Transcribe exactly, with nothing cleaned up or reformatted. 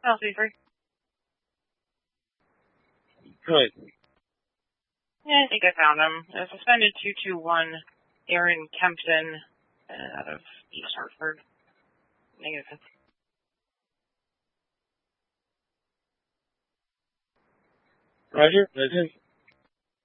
I'll see free. Good. Yeah, I think I found him. Uh, suspended two two one, Aaron Kempton, uh, out of East Hartford. Negative. Roger, that's it.